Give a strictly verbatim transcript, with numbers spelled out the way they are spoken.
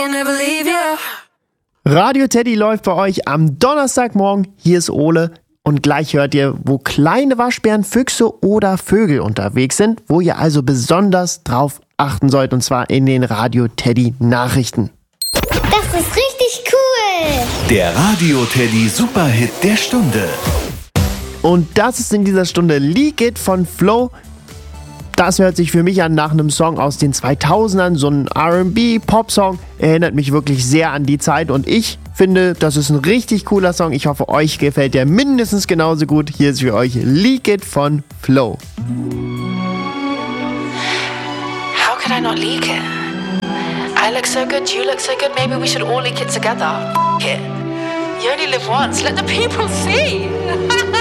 Radio Teddy läuft bei euch am Donnerstagmorgen. Hier ist Ole. Und gleich hört ihr, wo kleine Waschbären, Füchse oder Vögel unterwegs sind, wo ihr also besonders drauf achten sollt, und zwar in den Radio Teddy Nachrichten. Das ist richtig cool! Der Radio Teddy Superhit der Stunde. Und das ist in dieser Stunde Leak It von Flo. Das hört sich für mich an nach einem Song aus den zweitausendern, so ein R and B-Pop-Song. Erinnert mich wirklich sehr an die Zeit und ich finde, das ist ein richtig cooler Song. Ich hoffe, euch gefällt der mindestens genauso gut. Hier ist für euch Leak It von Flo. How could I not leak it? I look so good, you look so good, maybe we should all leak it together. F it. You only live once, let the people see.